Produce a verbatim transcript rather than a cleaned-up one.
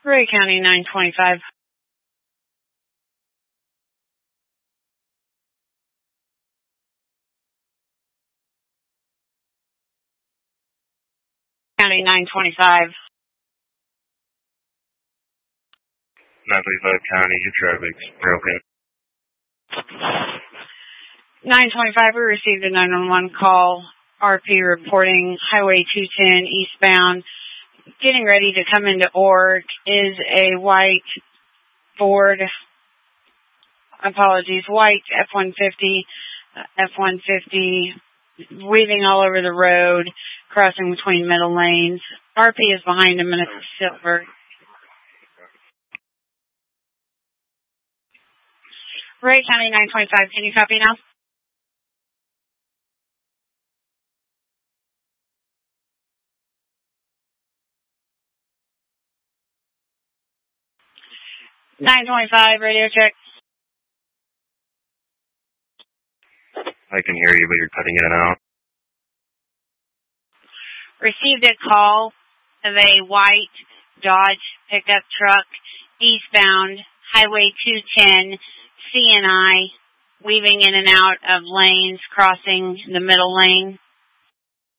Ray County nine twenty-five. County nine twenty-five. nine twenty-five County, your traffic's broken. nine twenty-five, we received a nine one one call. R P reporting Highway two ten eastbound. Getting ready to come into Org is a white Ford, apologies, white F one fifty, F one fifty, weaving all over the road, crossing between middle lanes. R P is behind him and it's silver. Ray County nine twenty-five, can you copy now? nine twenty-five, radio check. I can hear you, but you're cutting in and out. Received a call of a white Dodge pickup truck eastbound, Highway two ten, C N I, weaving in and out of lanes, crossing the middle lane.